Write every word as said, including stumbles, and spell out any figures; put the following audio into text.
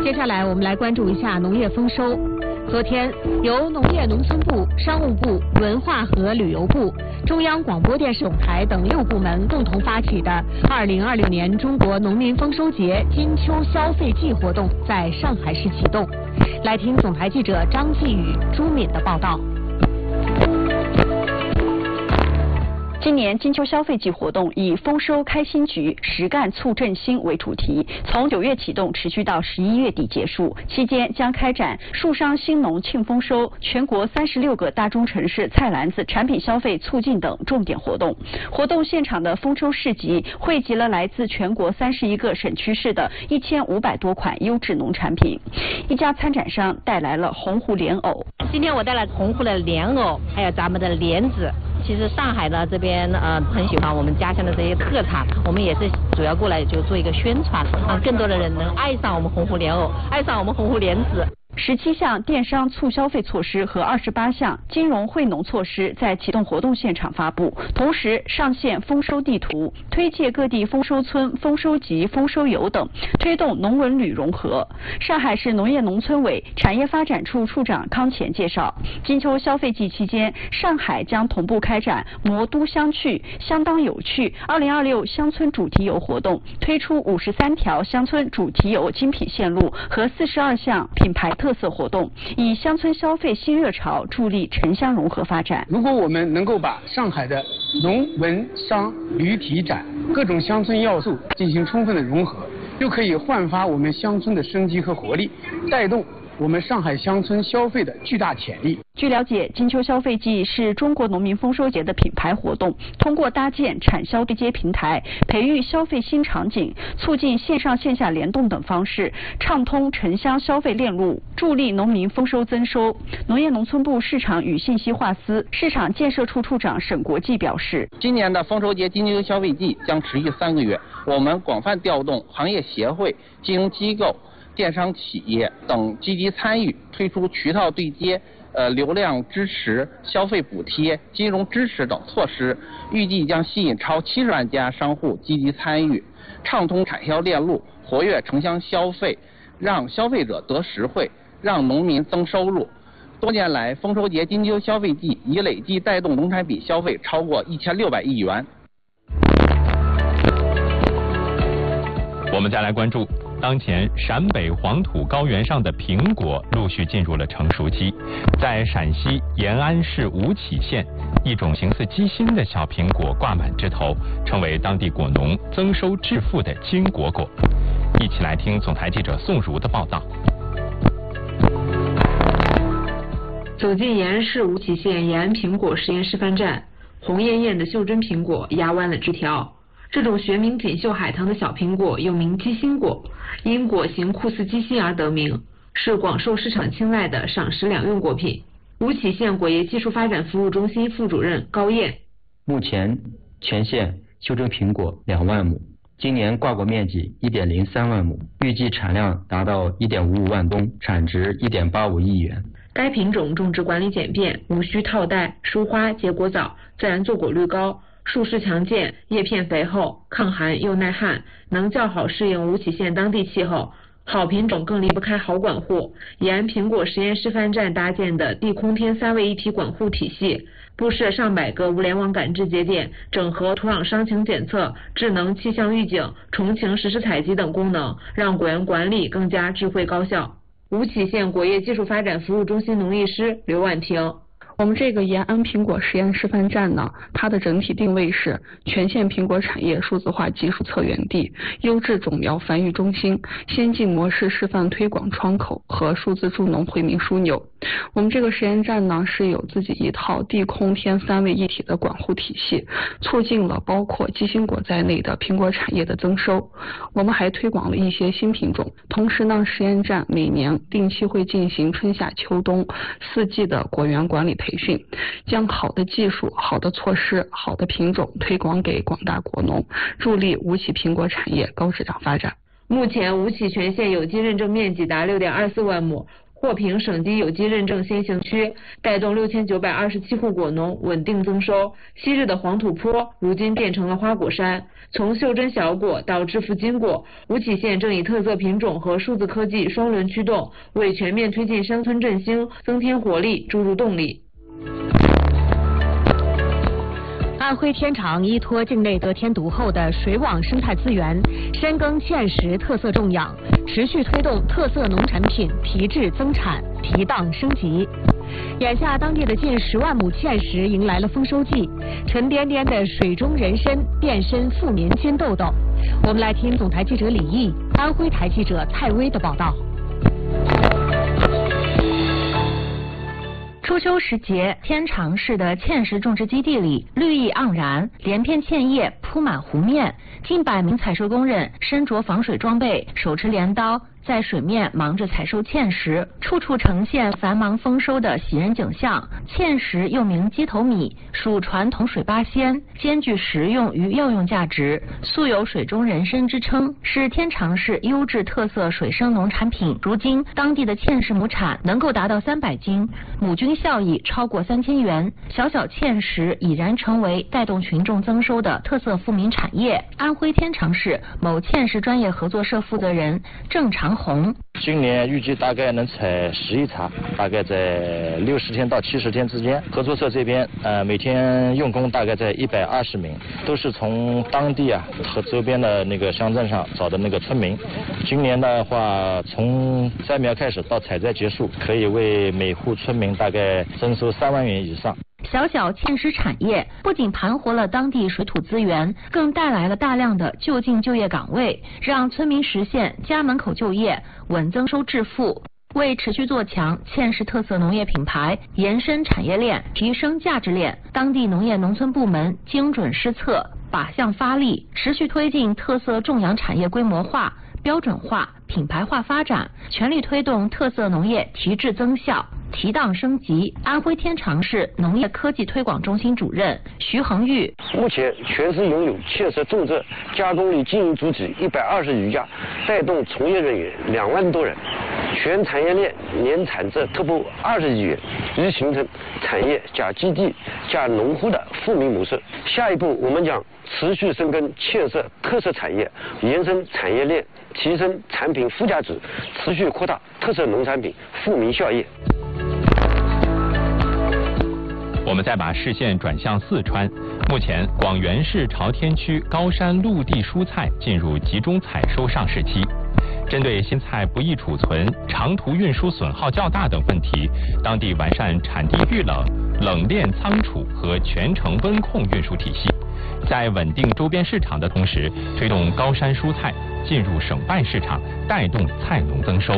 接下来我们来关注一下农业丰收。昨天，由农业农村部、商务部、文化和旅游部、中央广播电视总台等六部门共同发起的二零二六年中国农民丰收节金秋消费季活动在上海市启动。来听总台记者张继宇、朱敏的报道。 今年金秋消费季活动以丰收开新局，实干促振兴为主题，从九月启动，持续到十一月底结束。期间将开展树商兴农庆丰收、全国三十六个大中城市菜篮子产品消费促进等重点活动。活动现场的丰收市集汇集了来自全国三十一个省区市的一千五百多款优质农产品。一家参展商带来了红湖莲藕。 今天我带来红湖的莲藕，还有咱们的莲子。其实上海呢这边呃很喜欢我们家乡的这些特产，我们也是主要过来就做一个宣传，让更多的人能爱上我们红湖莲藕，爱上我们红湖莲子。 十七项电商促消费措施和二十八项金融惠农措施在启动活动现场发布，同时上线丰收地图，推介各地丰收村、丰收集、丰收游等，推动农文旅融合。上海市农业农村委产业发展处处长康乾介绍，金秋消费季期间，上海将同步开展魔都相趣、相当有趣二零二六乡村主题游活动，推出五十三条乡村主题游精品线路和四十二项品牌特色活动，以乡村消费新热潮助力城乡融合发展。 如果我们能够把上海的农文商旅体展各种乡村要素进行充分的融合，就可以焕发我们乡村的生机和活力，带动我们上海乡村消费的巨大潜力。 据了解，金秋消费季是中国农民丰收节的品牌活动，通过搭建产销对接平台，培育消费新场景，促进线上线下联动等方式，畅通城乡消费链路，助力农民丰收增收。农业农村部市场与信息化司市场建设处处长沈国际表示， 今年的丰收节金秋消费季将持续三个月，我们广泛调动行业协会、金融机构、电商企业等积极参与，推出渠道对接、呃流量支持、消费补贴、金融支持等措施，预计将吸引超七十万家商户积极参与，畅通产销链路，活跃城乡消费，让消费者得实惠，让农民增收入。多年来，丰收节金秋消费季已累计带动农产品消费超过一千六百亿元。 我们再来关注。当前，陕北黄土高原上的苹果陆续进入了成熟期。在陕西延安市吴起县，一种形似鸡心的小苹果挂满枝头，成为当地果农增收致富的金果果。一起来听总台记者宋如的报道。 走进延安市吴起县延安苹果实验示范站，红艳艳的袖珍苹果压弯了枝条。这种学名锦绣海棠的小苹果又名鸡心果，因果形酷似鸡心而得名，是广受市场青睐的赏识两用果品。吴起县果业技术发展服务中心副主任高燕， 目前全县袖珍苹果两万亩，今年挂果面积一点零三万亩，预计产量达到一点五五万吨，产值一点八五亿元。 该品种种植管理简便，无需套袋、疏花、结果早，自然坐果率高，树势强健，叶片肥厚，抗寒又耐旱，能较好适应吴起县当地气候。好品种更离不开好管护。延安苹果实验示范站搭建的地空天三位一体管护体系，布设上百个物联网感知节点，整合土壤伤情检测、智能气象预警、虫情实时采集等功能，让果园管理更加智慧高效。吴起县果业技术发展服务中心农艺师刘婉婷。 我们这个延安苹果实验示范站呢，它的整体定位是全县苹果产业数字化技术策源地、优质种苗繁育中心、先进模式示范推广窗口和数字助农惠民枢纽。我们这个实验站呢，是有自己一套地空天三位一体的管护体系，促进了包括鸡心果在内的苹果产业的增收。我们还推广了一些新品种，同时呢，实验站每年定期会进行春夏秋冬四季的果园管理培训，将好的技术、好的措施、好的品种推广给广大果农，助力吴起苹果产业高质量发展。 目前，吴起全县有机认证面积达六点二四万亩， 获评省级有机认证先行区，带动六千九百二十七户果农稳定增收。昔日的黄土坡如今变成了花果山，从袖珍小果到致富金果，吴起县正以特色品种和数字科技双轮驱动，为全面推进乡村振兴增添活力、注入动力。 安徽天长依托境内得天独厚的水网生态资源，深耕芡实特色种养，持续推动特色农产品提质增产、提档升级。眼下，当地的近十万亩芡实迎来了丰收季，沉甸甸的水中人参变身富民金豆豆。我们来听总台记者李毅、安徽台记者蔡薇的报道。 初秋时节，天长市的芡实种植基地里绿意盎然，连片芡叶铺满湖面，近百名采收工人身着防水装备，手持镰刀，在水面忙着采收芡实，处处呈现繁忙丰收的喜人景象。芡实又名鸡头米，属传统水八仙，兼具食用与药用价值，素有水中人参之称，是天长市优质特色水生农产品。如今，当地的芡实亩产能够达到三百斤，亩均效益超过三千元。小小芡实已然成为带动群众增收的特色富民产业。安徽天长市某芡实专业合作社负责人郑长红， 今年预计大概能采十亿茬，大概在六十天到七十天之间。合作社这边呃每天用工大概在一百二十名，都是从当地啊和周边的那个乡镇上找的那个村民。今年的话，从栽苗开始到采摘结束，可以为每户村民大概增收三万元以上。 小小芡实产业不仅盘活了当地水土资源，更带来了大量的就近就业岗位，让村民实现家门口就业，稳增收致富。为持续做强芡实特色农业品牌，延伸产业链，提升价值链，当地农业农村部门精准施策，靶向发力，持续推进特色种养产业规模化、标准化、品牌化发展，全力推动特色农业提质增效、提档升级。安徽天长市农业科技推广中心主任徐恒玉， 目前全市拥有芡实种植加工类经营主体一百二十余家，带动从业人员两万多人，全产业链年产值突破二十亿元，已形成产业加基地加农户的富民模式。下一步，我们将持续深耕芡实特色产业，延伸产业链，提升产品附加值，持续扩大特色农产品富民效益。 我们再把视线转向四川，目前广元市朝天区高山陆地蔬菜进入集中采收上市期。针对新菜不易储存、长途运输损耗较大等问题，当地完善产地预冷、冷链仓储和全程温控运输体系，在稳定周边市场的同时，推动高山蔬菜进入省办市场，带动菜农增收。